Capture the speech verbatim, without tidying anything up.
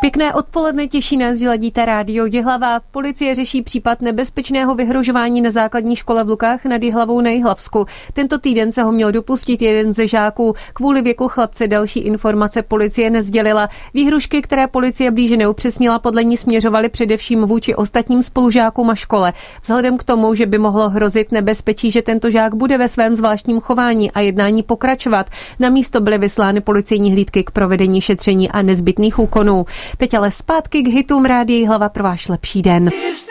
Pěkné odpoledne, těší nás, že ladíte rádio Jihlava. Policie řeší případ nebezpečného vyhrožování na základní škole v Lukách nad Jihlavou na Jihlavsku. Tento týden se ho měl dopustit jeden ze žáků. Kvůli věku chlapce další informace policie nezdělila. Výhrušky, které policie blíže neupřesnila, podle ní směřovaly především vůči ostatním spolužákům a škole. Vzhledem k tomu, že by mohlo hrozit nebezpečí, že tento žák bude ve svém zvláštním chování a jednání pokračovat, na místo byly vyslány policejní hlídky k provedení šetření a nezbytných úkonů. Teď ale zpátky k hitům Rádia Jihlava pro váš lepší den.